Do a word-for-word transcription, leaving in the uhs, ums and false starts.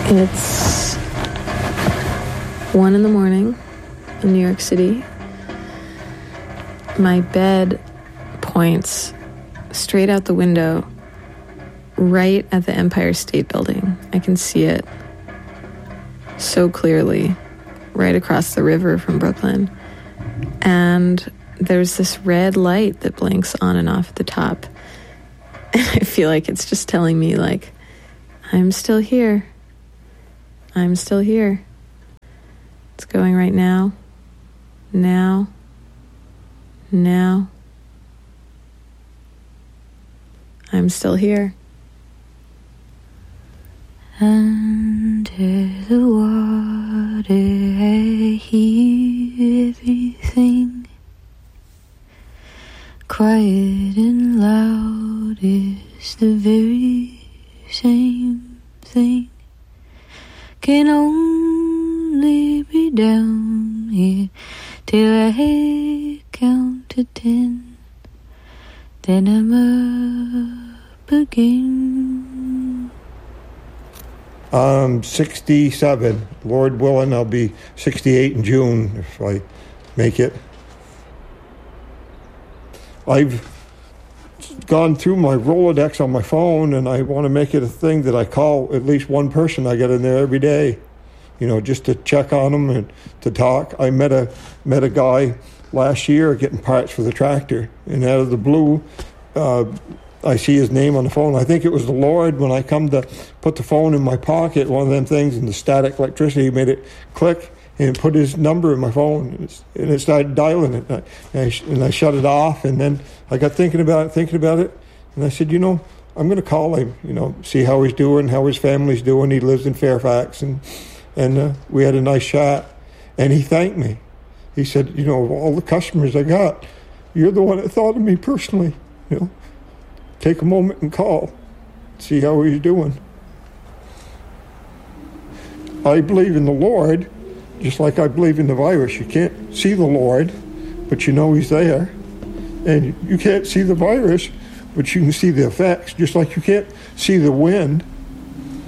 It's one in the morning in New York City. My bed points straight out the window, right at the Empire State Building. I can see it so clearly, right across the river from Brooklyn. And there's this red light that blinks on and off at the top. And I feel like it's just telling me, like, I'm still here. I'm still here. It's going right now. Now. Now. I'm still here. Under the water, I hear everything. Quiet and loud is the very same thing. Can only be down here till I count to ten. Then I'm up again. I'm sixty-seven. Lord willing, I'll be sixty-eight in June if I make it. I've gone through my Rolodex on my phone, and I want to make it a thing that I call at least one person I get in there every day, you know, just to check on them and to talk. I met a met a guy last year getting parts for the tractor, and out of the blue, uh, I see his name on the phone. I think it was the Lord when I come to put the phone in my pocket, one of them things, and the static electricity made it click, and put his number in my phone, and, and it started dialing it. And I, and, I, and I shut it off, and then I got thinking about it, thinking about it, and I said, you know, I'm going to call him, you know, see how he's doing, how his family's doing. He lives in Fairfax, and and uh, we had a nice chat, and he thanked me. He said, you know, of all the customers I got, you're the one that thought of me personally, you know. Take a moment and call, see how he's doing. I believe in the Lord, just like I believe in the virus. You can't see the Lord, but you know he's there. And you can't see the virus, but you can see the effects. Just like you can't see the wind,